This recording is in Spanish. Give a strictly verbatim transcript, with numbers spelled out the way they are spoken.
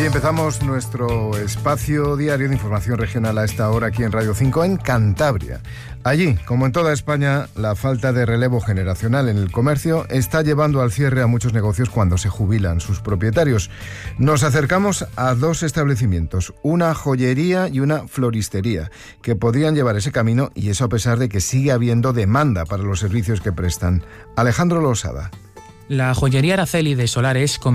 Hoy empezamos nuestro espacio diario de información regional a esta hora aquí en Radio cinco en Cantabria. Allí, como en toda España, la falta de relevo generacional en el comercio está llevando al cierre a muchos negocios cuando se jubilan sus propietarios. Nos acercamos a dos establecimientos, una joyería y una floristería, que podrían llevar ese camino, y eso a pesar de que sigue habiendo demanda para los servicios que prestan. Alejandro Losada. La joyería Araceli de Solares